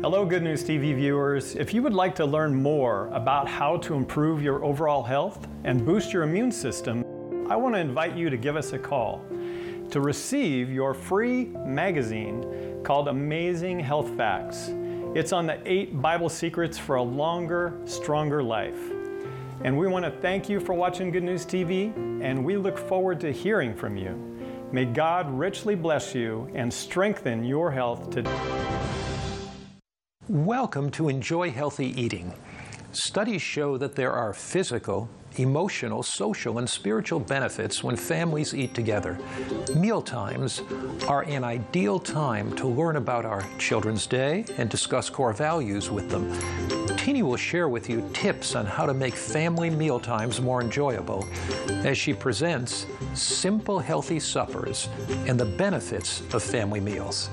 Hello, Good News TV viewers. If you would like to learn more about how to improve your overall health and boost your immune system, I want to invite you to give us a call to receive your free magazine called Amazing Health Facts. It's on the 8 Bible secrets for a longer, stronger life. And we want to thank you for watching Good News TV, and we look forward to hearing from you. May God richly bless you and strengthen your health today. Welcome to Enjoy Healthy Eating. Studies show that there are physical, emotional, social, and spiritual benefits when families eat together. Meal times are an ideal time to learn about our children's day and discuss core values with them. Teeny will share with you tips on how to make family meal times more enjoyable as she presents simple, healthy suppers and the benefits of family meals.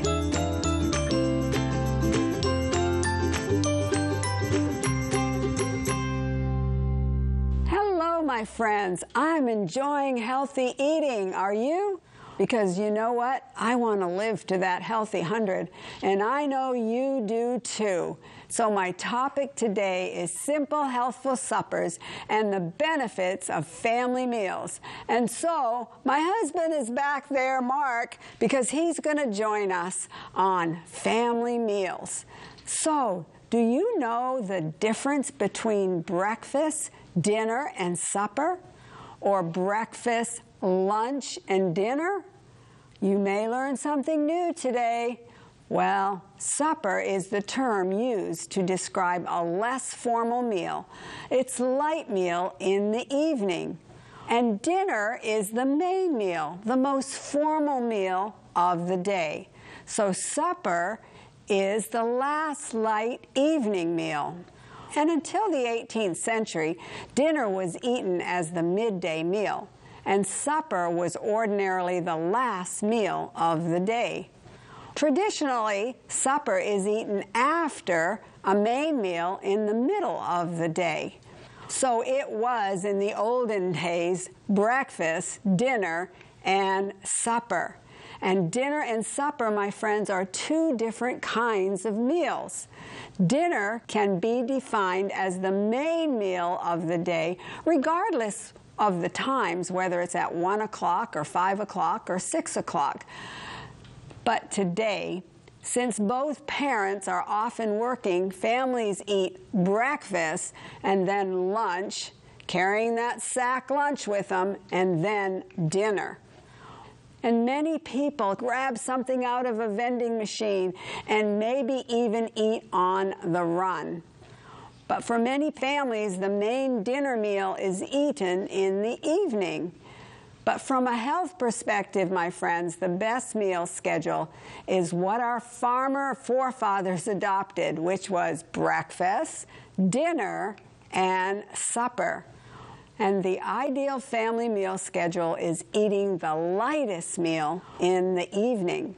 My friends, I'm enjoying healthy eating. Are you? Because you know what? I want to live to that healthy 100, and I know you do too. So my topic today is simple, healthful suppers and the benefits of family meals. And so my husband is back there, Mark, because he's going to join us on family meals. So, do you know the difference between breakfast, dinner, and supper? Or breakfast, lunch, and dinner? You may learn something new today. Well, supper is the term used to describe a less formal meal. It's light meal in the evening. And dinner is the main meal, the most formal meal of the day. So supper is the last light evening meal. And until the 18th century, dinner was eaten as the midday meal, and supper was ordinarily the last meal of the day. Traditionally, supper is eaten after a main meal in the middle of the day. So it was, in the olden days, breakfast, dinner, and supper. And dinner and supper, my friends, are two different kinds of meals. Dinner can be defined as the main meal of the day, regardless of the times, whether it's at 1 o'clock or 5 o'clock or 6 o'clock. But today, since both parents are often working, families eat breakfast and then lunch, carrying that sack lunch with them, and then dinner. And many people grab something out of a vending machine and maybe even eat on the run. But for many families, the main dinner meal is eaten in the evening. But from a health perspective, my friends, the best meal schedule is what our farmer forefathers adopted, which was breakfast, dinner, and supper. And the ideal family meal schedule is eating the lightest meal in the evening.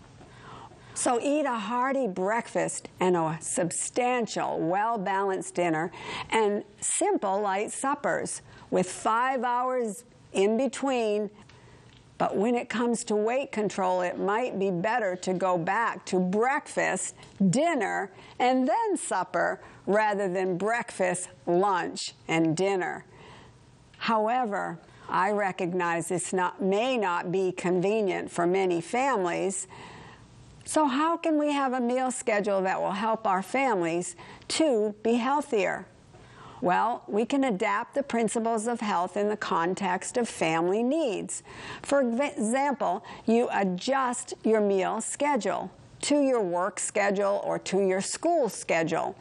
So eat a hearty breakfast and a substantial, well-balanced dinner and simple light suppers with 5 hours in between. But when it comes to weight control, it might be better to go back to breakfast, dinner, and then supper rather than breakfast, lunch, and dinner. However, I recognize this may not be convenient for many families. So how can we have a meal schedule that will help our families to be healthier? Well, we can adapt the principles of health in the context of family needs. For example, you adjust your meal schedule to your work schedule or to your school schedule.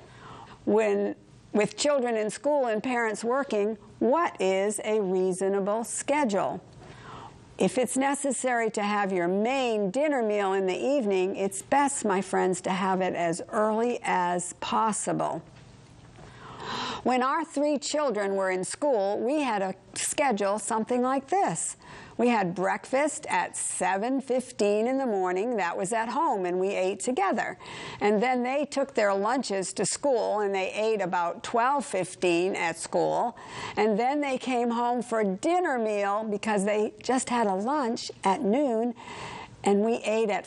With children in school and parents working, what is a reasonable schedule? If it's necessary to have your main dinner meal in the evening, it's best, my friends, to have it as early as possible. When our 3 children were in school, we had a schedule something like this. We had breakfast at 7:15 in the morning. That was at home, and we ate together. And then they took their lunches to school, and they ate about 12:15 at school. And then they came home for dinner meal because they just had a lunch at noon. and we ate at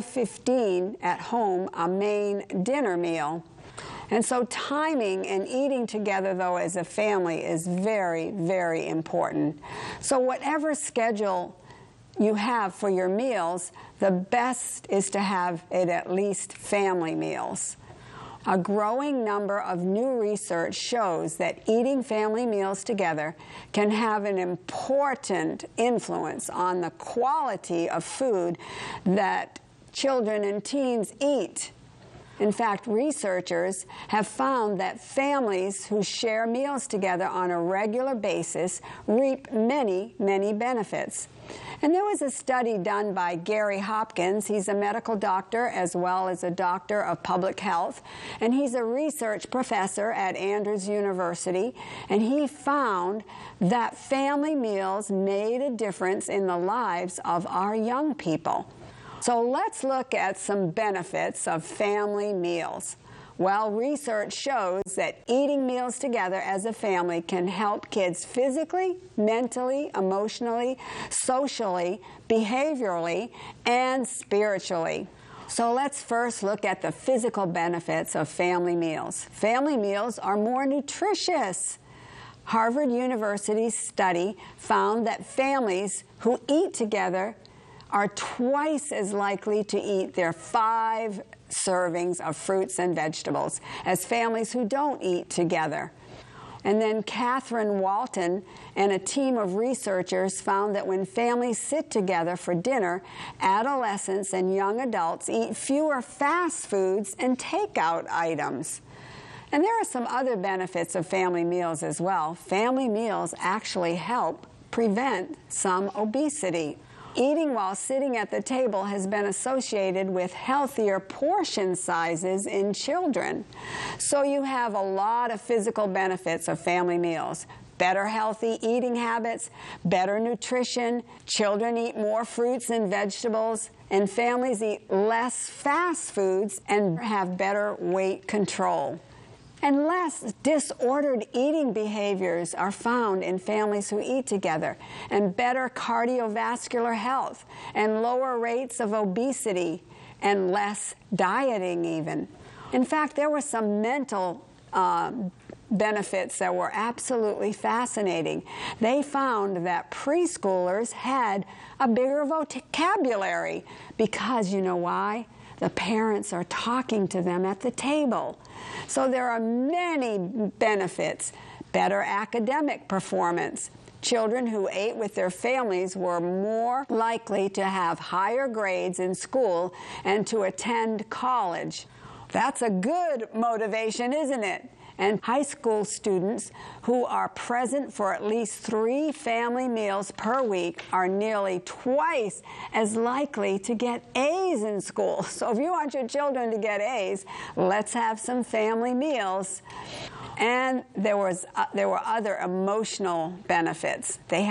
5:15 at home a main dinner meal. And so timing and eating together, though, as a family is very, very important. So whatever schedule you have for your meals, the best is to have it at least family meals. A growing number of new research shows that eating family meals together can have an important influence on the quality of food that children and teens eat. In fact, researchers have found that families who share meals together on a regular basis reap many, many benefits. And there was a study done by Gary Hopkins. He's a medical doctor as well as a doctor of public health, and he's a research professor at Andrews University, and he found that family meals made a difference in the lives of our young people. So let's look at some benefits of family meals. Well, research shows that eating meals together as a family can help kids physically, mentally, emotionally, socially, behaviorally, and spiritually. So let's first look at the physical benefits of family meals. Family meals are more nutritious. Harvard University's study found that families who eat together are twice as likely to eat their 5 servings of fruits and vegetables as families who don't eat together. And then Catherine Walton and a team of researchers found that when families sit together for dinner, adolescents and young adults eat fewer fast foods and takeout items. And there are some other benefits of family meals as well. Family meals actually help prevent some obesity. Eating while sitting at the table has been associated with healthier portion sizes in children. So you have a lot of physical benefits of family meals. Better healthy eating habits, better nutrition, children eat more fruits and vegetables, and families eat less fast foods and have better weight control. And less disordered eating behaviors are found in families who eat together, and better cardiovascular health, and lower rates of obesity, and less dieting even. In fact, there were some mental benefits that were absolutely fascinating. They found that preschoolers had a bigger vocabulary because, you know why? The parents are talking to them at the table. So there are many benefits. Better academic performance. Children who ate with their families were more likely to have higher grades in school and to attend college. That's a good motivation, isn't it? And high school students who are present for at least 3 family meals per week are nearly twice as likely to get A's in school. So if you want your children to get A's, let's have some family meals. And there were other emotional benefits. They